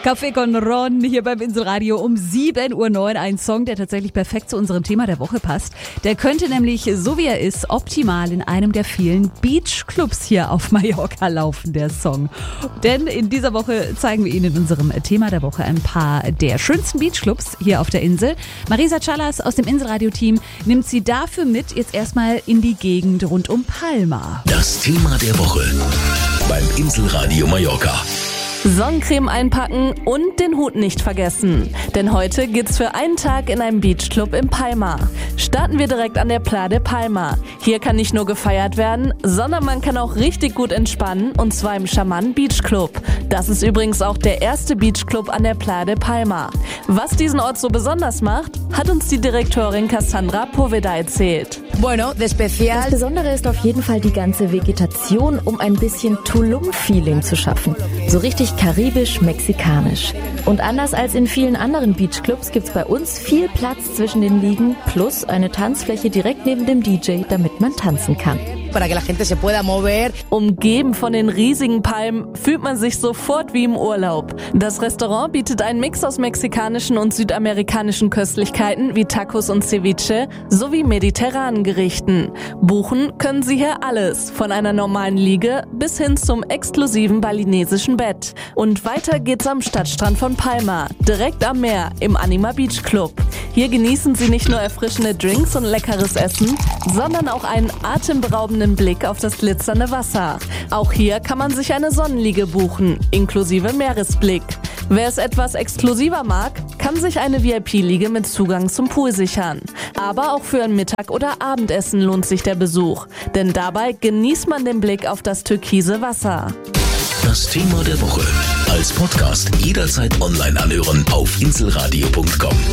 Café con Ron hier beim Inselradio um 7.09 Uhr. Ein Song, der tatsächlich perfekt zu unserem Thema der Woche passt. Der könnte nämlich, so wie er ist, optimal in einem der vielen Beachclubs hier auf Mallorca laufen, der Song. Denn in dieser Woche zeigen wir Ihnen in unserem Thema der Woche ein paar der schönsten Beachclubs hier auf der Insel. Marisa Chalas aus dem Inselradio-Team nimmt Sie dafür mit, jetzt erstmal in die Gegend rund um Palma. Das Thema der Woche beim Inselradio Mallorca. Sonnencreme einpacken und den Hut nicht vergessen. Denn heute geht's für einen Tag in einem Beachclub in Palma. Starten wir direkt an der Playa de Palma. Hier kann nicht nur gefeiert werden, sondern man kann auch richtig gut entspannen, und zwar im Shaman Beach Club. Das ist übrigens auch der erste Beachclub an der Playa de Palma. Was diesen Ort so besonders macht, hat uns die Direktorin Cassandra Poveda erzählt. Das Besondere ist auf jeden Fall die ganze Vegetation, um ein bisschen Tulum-Feeling zu schaffen. So richtig karibisch-mexikanisch. Und anders als in vielen anderen Beachclubs gibt's bei uns viel Platz zwischen den Liegen plus eine Tanzfläche direkt neben dem DJ, damit man tanzen kann. Umgeben von den riesigen Palmen fühlt man sich sofort wie im Urlaub. Das Restaurant bietet einen Mix aus mexikanischen und südamerikanischen Köstlichkeiten wie Tacos und Ceviche sowie mediterranen Gerichten. Buchen können Sie hier alles, von einer normalen Liege bis hin zum exklusiven balinesischen Bett. Und weiter geht's am Stadtstrand von Palma, direkt am Meer im Anima Beach Club. Hier genießen Sie nicht nur erfrischende Drinks und leckeres Essen, sondern auch einen atemberaubenden Blick auf das glitzernde Wasser. Auch hier kann man sich eine Sonnenliege buchen, inklusive Meeresblick. Wer es etwas exklusiver mag, kann sich eine VIP-Liege mit Zugang zum Pool sichern. Aber auch für ein Mittag- oder Abendessen lohnt sich der Besuch, denn dabei genießt man den Blick auf das türkise Wasser. Das Thema der Woche als Podcast jederzeit online anhören auf inselradio.com.